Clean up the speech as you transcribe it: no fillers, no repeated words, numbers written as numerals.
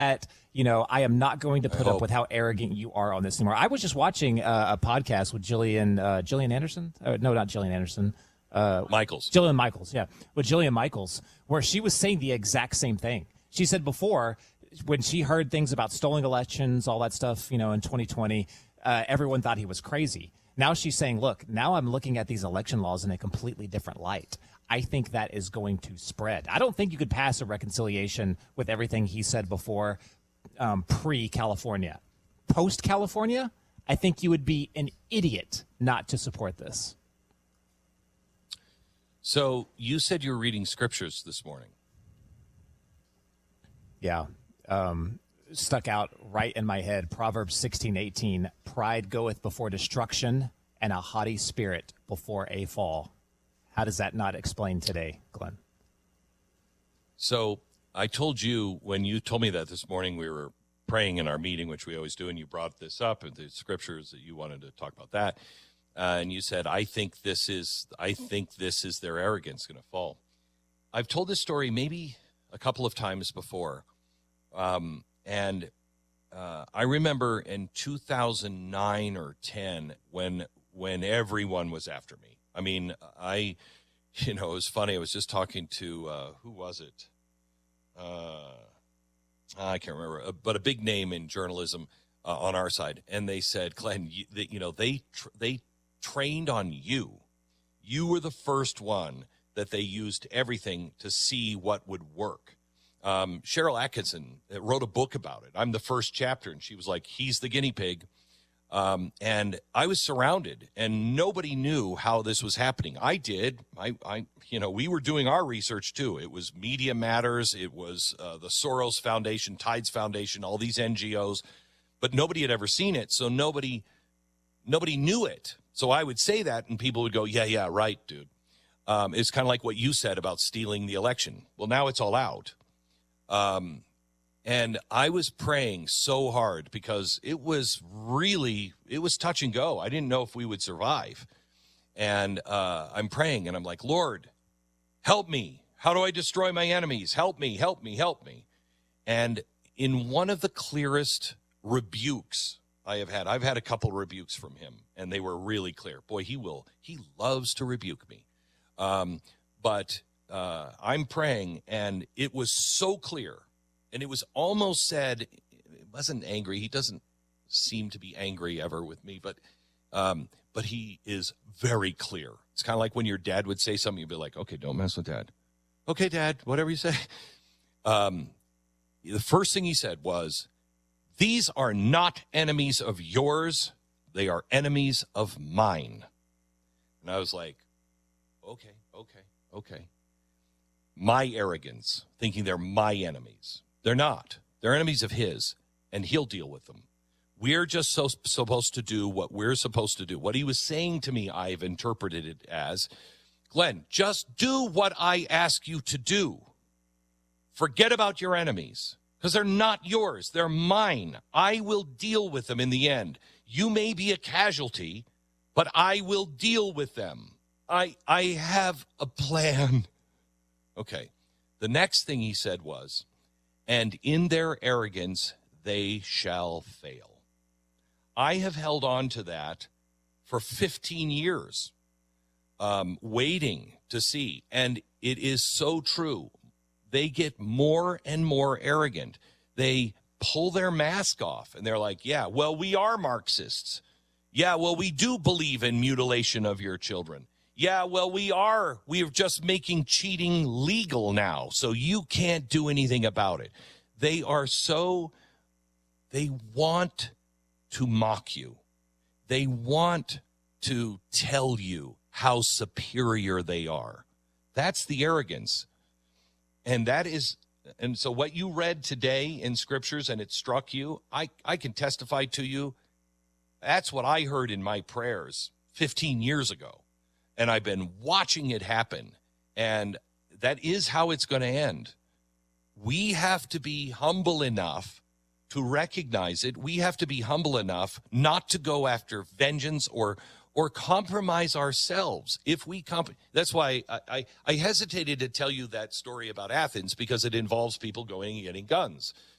at, I am not going to put up with how arrogant you are on this anymore. I was just watching a podcast with Gillian Anderson. No, not Gillian Anderson. Michaels. Gillian Michaels, yeah. With Gillian Michaels, where she was saying the exact same thing. She said before, when she heard things about stolen elections, all that stuff, in 2020, everyone thought he was crazy. Now she's saying, look, now I'm looking at these election laws in a completely different light. I think that is going to spread. I don't think you could pass a reconciliation with everything he said before, pre-California. Post-California, I think you would be an idiot not to support this. So you said you were reading scriptures this morning. Yeah. Stuck out right in my head. Proverbs 16:18. Pride goeth before destruction, and a haughty spirit before a fall. How does that not explain today, Glenn? So I told you when you told me that this morning, we were praying in our meeting, which we always do, and you brought this up in the scriptures that you wanted to talk about that. And you said, I think this is their arrogance going to fall. I've told this story maybe a couple of times before. And I remember in 2009 or 10 when everyone was after me. I mean, it was funny. I was just talking to, who was it? I can't remember, but a big name in journalism on our side. And they said, Glenn, they trained on you. You were the first one that they used everything to see what would work. Cheryl Atkinson wrote a book about it. I'm the first chapter, and she was like, he's the guinea pig. And I was surrounded, and nobody knew how this was happening. I did. We were doing our research too. It was Media Matters. It was the Soros Foundation, Tides Foundation, all these NGOs, but nobody had ever seen it. So nobody knew it. So I would say that, and people would go, yeah, right, dude. It's kind of like what you said about stealing the election. Well, now it's all out. And I was praying so hard because it was touch and go. I didn't know if we would survive. And I'm praying, and I'm like, Lord, help me. How do I destroy my enemies? Help me, help me, help me. And in one of the clearest rebukes I've had a couple rebukes from him, and they were really clear. Boy, he loves to rebuke me. But I'm praying, and it was so clear. And it was almost said, it wasn't angry. He doesn't seem to be angry ever with me, but he is very clear. It's kind of like when your dad would say something, you'd be like, okay, don't mess with Dad. Okay, Dad, whatever you say. The first thing he said was, these are not enemies of yours. They are enemies of mine. And I was like, okay. My arrogance, thinking they're my enemies. They're not. They're enemies of his, and he'll deal with them. We're just supposed to do what we're supposed to do. What he was saying to me, I've interpreted it as, Glenn, just do what I ask you to do. Forget about your enemies, because they're not yours. They're mine. I will deal with them in the end. You may be a casualty, but I will deal with them. I have a plan. Okay. The next thing he said was, and in their arrogance, they shall fail. I have held on to that for 15 years, waiting to see. And it is so true. They get more and more arrogant. They pull their mask off, and they're like, yeah, well, we are Marxists. Yeah, well, we do believe in mutilation of your children. Yeah, well, we're just making cheating legal now, so you can't do anything about it. They want to mock you. They want to tell you how superior they are. That's the arrogance. And so what you read today in scriptures, and it struck you, I can testify to you, that's what I heard in my prayers 15 years ago. And I've been watching it happen. And that is how it's going to end. We have to be humble enough to recognize it. We have to be humble enough not to go after vengeance or compromise ourselves. That's why I hesitated to tell you that story about Athens, because it involves people going and getting guns.